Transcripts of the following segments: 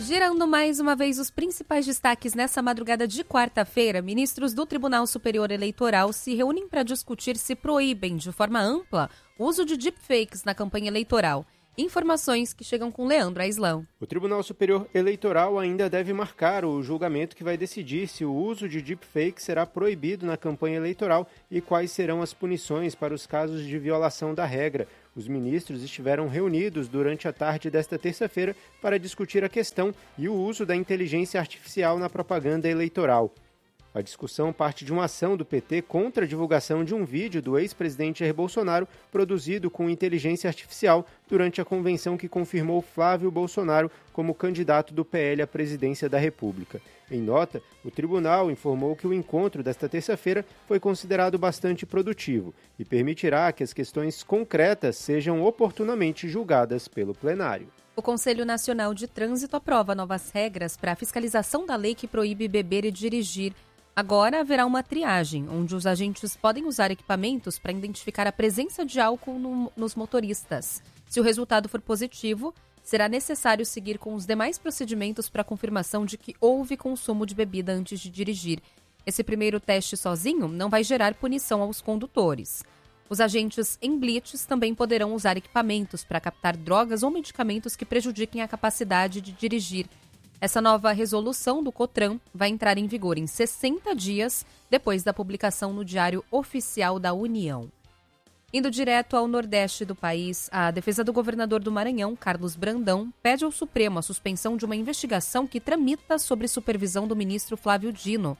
Girando mais uma vez os principais destaques nessa madrugada de quarta-feira, ministros do Tribunal Superior Eleitoral se reúnem para discutir se proíbem de forma ampla o uso de deepfakes na campanha eleitoral. Informações que chegam com Leandro Aislão. O Tribunal Superior Eleitoral ainda deve marcar o julgamento que vai decidir se o uso de deepfake será proibido na campanha eleitoral e quais serão as punições para os casos de violação da regra. Os ministros estiveram reunidos durante a tarde desta terça-feira para discutir a questão e o uso da inteligência artificial na propaganda eleitoral. A discussão parte de uma ação do PT contra a divulgação de um vídeo do ex-presidente Jair Bolsonaro produzido com inteligência artificial durante a convenção que confirmou Flávio Bolsonaro como candidato do PL à presidência da República. Em nota, o tribunal informou que o encontro desta terça-feira foi considerado bastante produtivo e permitirá que as questões concretas sejam oportunamente julgadas pelo plenário. O Conselho Nacional de Trânsito aprova novas regras para a fiscalização da lei que proíbe beber e dirigir. Agora haverá uma triagem, onde os agentes podem usar equipamentos para identificar a presença de álcool nos motoristas. Se o resultado for positivo, será necessário seguir com os demais procedimentos para a confirmação de que houve consumo de bebida antes de dirigir. Esse primeiro teste sozinho não vai gerar punição aos condutores. Os agentes em blitz também poderão usar equipamentos para captar drogas ou medicamentos que prejudiquem a capacidade de dirigir. Essa nova resolução do COTRAN vai entrar em vigor em 60 dias depois da publicação no Diário Oficial da União. Indo direto ao nordeste do país, a defesa do governador do Maranhão, Carlos Brandão, pede ao Supremo a suspensão de uma investigação que tramita sob supervisão do ministro Flávio Dino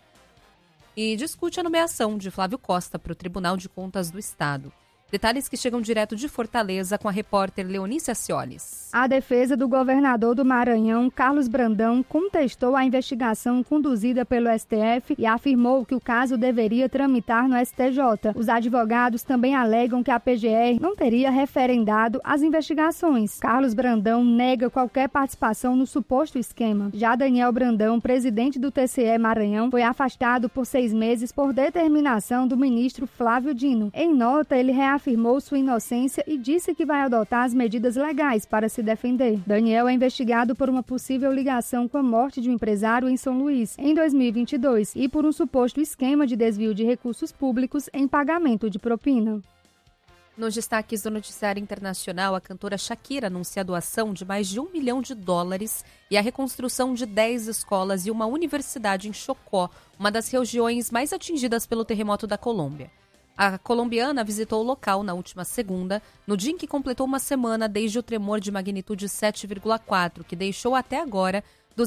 e discute a nomeação de Flávio Costa para o Tribunal de Contas do Estado. Detalhes que chegam direto de Fortaleza com a repórter Leonícia Ciolis. A defesa do governador do Maranhão, Carlos Brandão, contestou a investigação conduzida pelo STF e afirmou que o caso deveria tramitar no STJ. Os advogados também alegam que a PGR não teria referendado as investigações. Carlos Brandão nega qualquer participação no suposto esquema. Já Daniel Brandão, presidente do TCE Maranhão, foi afastado por 6 meses por determinação do ministro Flávio Dino. Em nota, ele afirmou sua inocência e disse que vai adotar as medidas legais para se defender. Daniel é investigado por uma possível ligação com a morte de um empresário em São Luís, em 2022, e por um suposto esquema de desvio de recursos públicos em pagamento de propina. Nos destaques do noticiário internacional, a cantora Shakira anuncia a doação de mais de $1 milhão e a reconstrução de 10 escolas e uma universidade em Chocó, uma das regiões mais atingidas pelo terremoto da Colômbia. A colombiana visitou o local na última segunda, no dia em que completou uma semana desde o tremor de magnitude 7,4, que deixou até agora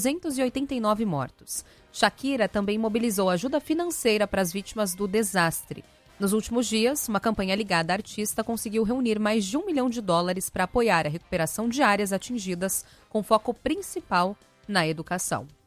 289 mortos. Shakira também mobilizou ajuda financeira para as vítimas do desastre. Nos últimos dias, uma campanha ligada à artista conseguiu reunir mais de $1 milhão para apoiar a recuperação de áreas atingidas, com foco principal na educação.